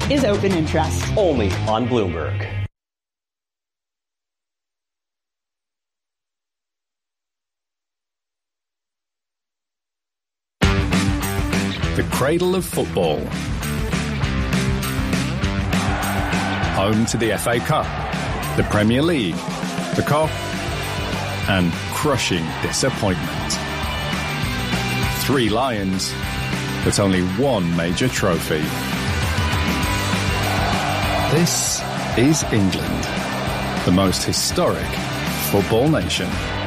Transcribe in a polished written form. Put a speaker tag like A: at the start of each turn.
A: is open interest.
B: Only on Bloomberg.
C: The cradle of football. Home to the FA Cup, the Premier League, the Cup, and crushing disappointment. 3 Lions, but only 1 major trophy. This is England, the most historic football nation.